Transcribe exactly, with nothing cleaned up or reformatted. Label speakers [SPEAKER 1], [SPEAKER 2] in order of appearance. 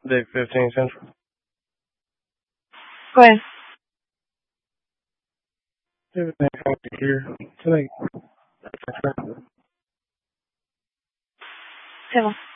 [SPEAKER 1] Day fifteen Central.
[SPEAKER 2] Go ahead.
[SPEAKER 1] Everything comes here tonight.
[SPEAKER 2] Table.